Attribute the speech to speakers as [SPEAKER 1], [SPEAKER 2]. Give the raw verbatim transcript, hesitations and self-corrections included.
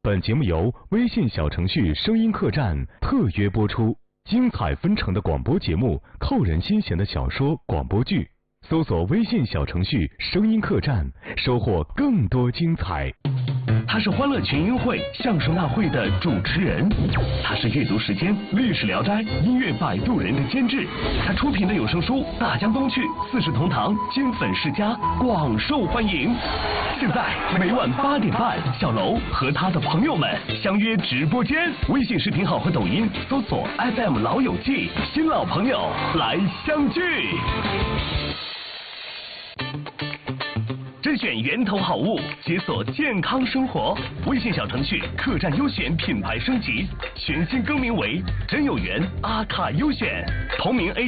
[SPEAKER 1] 本节目由微信小程序声音客栈特约播出，精彩纷呈的广播节目，扣人心弦的小说、广播剧，搜索微信小程序声音客栈，收获更多精彩。
[SPEAKER 2] 他是欢乐群英会相声大会的主持人，他是阅读时间历史聊斋音乐摆渡人的监制，他出品的有声书《大江东去》《四世同堂》《金粉世家》广受欢迎。现在每晚八点半，小楼和他的朋友们相约直播间，微信视频号和抖音搜索 F M 老友记，新老朋友来相聚。甄选源头好物，解锁健康生活。微信小程序客栈优选品牌升级，全新更名为真有缘阿卡优选，同名 A。